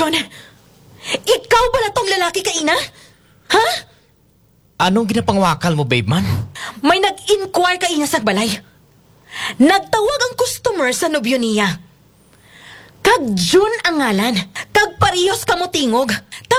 John, ikaw ba na tong lalaki ka ina? Ha? Anong ginapangwakal mo, babe man? May nag-inquire ka ina sa balay. Nagtawag ang customer sa nobyo niya. Kag June ang ngalan. Kag parehas ka mo tingog.